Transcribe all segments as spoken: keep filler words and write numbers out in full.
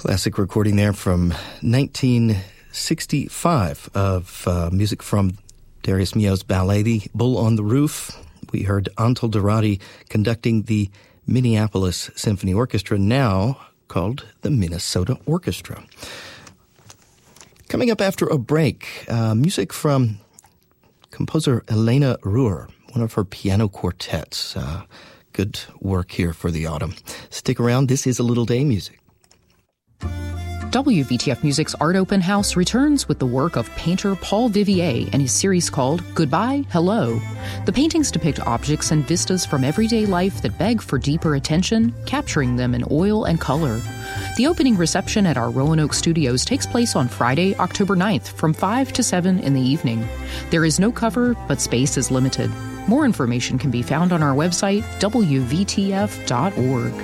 Classic recording there from nineteen sixty-five of uh, music from Darius Milhaud's ballet, The Bull on the Roof. We heard Antal Dorati conducting the Minneapolis Symphony Orchestra, now called the Minnesota Orchestra. Coming up after a break, uh, music from composer Elena Ruhr, one of her piano quartets. Uh, good work here for the autumn. Stick around. This is A Little Day Music. W V T F Music's Art Open House returns with the work of painter Paul Vivier and his series called Goodbye, Hello. The paintings depict objects and vistas from everyday life that beg for deeper attention, capturing them in oil and color. The opening reception at our Roanoke Studios takes place on Friday, October ninth from five to seven in the evening. There is no cover, but space is limited. More information can be found on our website, w v t f dot org.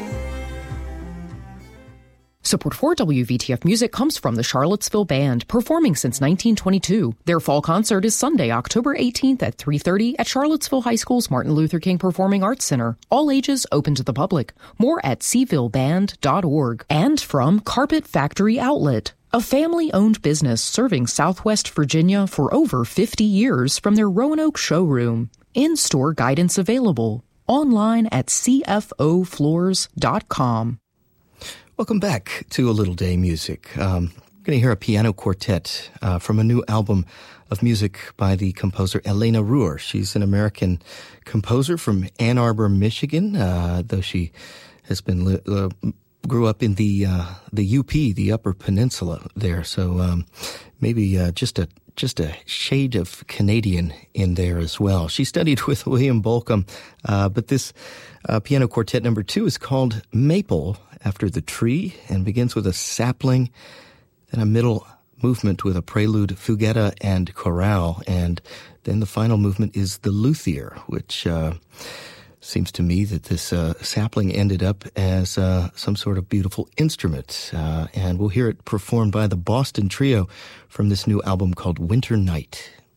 Support for W V T F Music comes from the Charlottesville Band, performing since nineteen twenty-two. Their fall concert is Sunday, October eighteenth at three thirty at Charlottesville High School's Martin Luther King Performing Arts Center. All ages open to the public. More at c ville band dot org. And from Carpet Factory Outlet, a family-owned business serving Southwest Virginia for over fifty years from their Roanoke showroom. In-store guidance available. Online at c f o floors dot com. Welcome back to A Little Day Music. Um, we're going to hear a piano quartet uh, from a new album of music by the composer Elena Ruhr. She's an American composer from Ann Arbor, Michigan, uh, though she has been li- uh, grew up in the uh, the U P, the Upper Peninsula there. So um, maybe uh, just a just a shade of Canadian in there as well. She studied with William Bolcom, uh, but this uh, piano quartet number two is called Maple, after the tree, and begins with a sapling, then a middle movement with a prelude, fuguetta, and chorale, and then the final movement is the luthier, which uh, seems to me that this uh, sapling ended up as uh, some sort of beautiful instrument, uh, and we'll hear it performed by the Boston Trio from this new album called Winter Night.